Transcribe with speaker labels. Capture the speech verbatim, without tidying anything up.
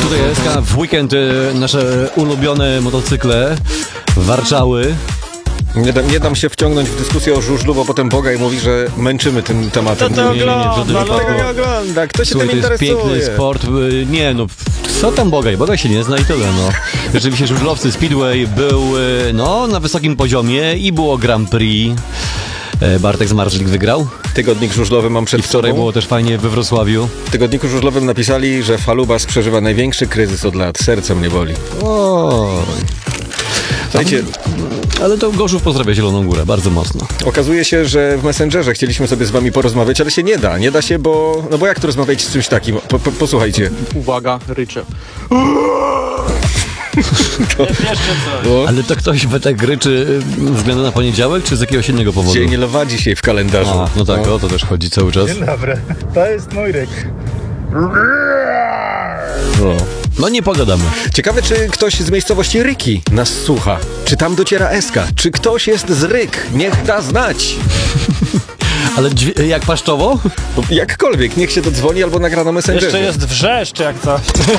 Speaker 1: Tutaj jest w weekend nasze ulubione motocykle warczały.
Speaker 2: Nie dam, nie dam się wciągnąć w dyskusję o żużlu, bo potem Bogaj mówi, że męczymy tym tematem.
Speaker 3: To to
Speaker 2: nie, nie, nie,
Speaker 3: ogląda,
Speaker 2: nie, nie, tego nie ogląda. Kto się
Speaker 1: Słuchaj,
Speaker 2: tym
Speaker 1: to jest
Speaker 2: interesuje?
Speaker 1: piękny sport. Nie no, co tam Bogaj? Bogaj się nie zna i tyle, no. Rzeczywiście żużlowcy Speedway był, no, na wysokim poziomie i było Grand Prix. Bartek Zmarzlik wygrał.
Speaker 2: Tygodnik żużlowy mam przed
Speaker 1: I wczoraj
Speaker 2: sobą.
Speaker 1: było też fajnie we Wrocławiu.
Speaker 2: W tygodniku żużlowym napisali, że Falubas przeżywa największy kryzys od lat. Serce mnie boli.
Speaker 1: O.
Speaker 2: Słuchajcie,
Speaker 1: Ale to Gorzów pozdrawia Zieloną Górę, bardzo mocno.
Speaker 2: okazuje się, że w Messengerze chcieliśmy sobie z wami porozmawiać, ale się nie da. Nie da się, bo... No bo jak tu rozmawiać z czymś takim? Po, po, posłuchajcie.
Speaker 3: Uwaga, rycze.
Speaker 2: To...
Speaker 3: Jeszcze coś.
Speaker 2: O,
Speaker 1: Ale to ktoś we tak ryczy względem na poniedziałek, czy z jakiegoś innego powodu?
Speaker 2: Dzień lwa dzisiaj w kalendarzu.
Speaker 1: A, no tak, o to też chodzi cały czas.
Speaker 4: Dzień dobry, to jest mój ryk.
Speaker 2: No.
Speaker 1: No nie pogadamy.
Speaker 2: Ciekawe, czy ktoś z miejscowości Ryki nas słucha. Czy tam dociera Eska? Czy ktoś jest z Ryk? Niech da znać.
Speaker 1: Ale dźwi- jak paszczowo?
Speaker 2: Jakkolwiek, niech się dodzwoni albo nagra na Messengerze.
Speaker 3: Jeszcze jest wrzeszcz jak coś.